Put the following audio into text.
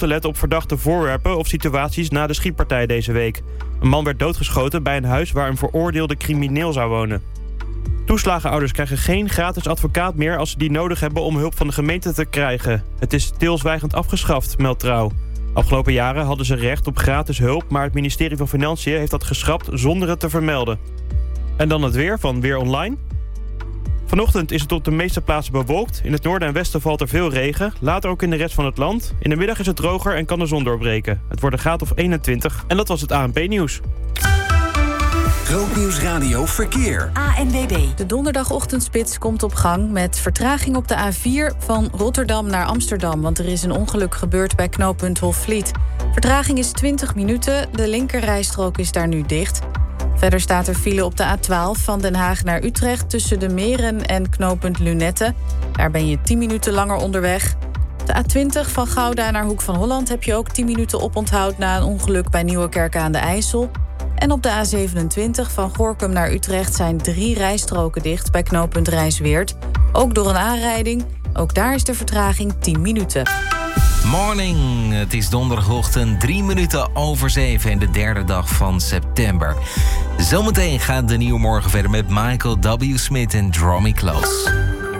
te letten op verdachte voorwerpen of situaties na de schietpartij deze week. Een man werd doodgeschoten bij een huis waar een veroordeelde crimineel zou wonen. Toeslagenouders krijgen geen gratis advocaat meer als ze die nodig hebben om hulp van de gemeente te krijgen. Het is stilzwijgend afgeschaft, meldt Trouw. Afgelopen jaren hadden ze recht op gratis hulp, maar het ministerie van Financiën heeft dat geschrapt zonder het te vermelden. En dan het weer van Weer Online. Vanochtend is het op de meeste plaatsen bewolkt. In het noorden en westen valt er veel regen. Later ook in de rest van het land. In de middag is het droger en kan de zon doorbreken. Het wordt een graad of 21. En dat was het ANP-nieuws. Grootnieuws Radio Verkeer. ANWB. De donderdagochtendspits komt op gang met vertraging op de A4 van Rotterdam naar Amsterdam. Want er is een ongeluk gebeurd bij knooppunt Hofvliet. Vertraging is 20 minuten. De linkerrijstrook is daar nu dicht. Verder staat er file op de A12 van Den Haag naar Utrecht tussen de Meren en knooppunt Lunette. Daar ben je 10 minuten langer onderweg. De A20 van Gouda naar Hoek van Holland heb je ook 10 minuten oponthoud na een ongeluk bij Nieuwerkerk aan de IJssel. En op de A27 van Gorinchem naar Utrecht zijn 3 rijstroken dicht bij knooppunt Rijsweerd. Ook door een aanrijding. Ook daar is de vertraging 10 minuten. Morning, het is donderdagochtend 3 minuten over 7 en de derde dag van september. Zometeen gaat de nieuwe morgen verder met Michael W. Smith en Draw Me Close.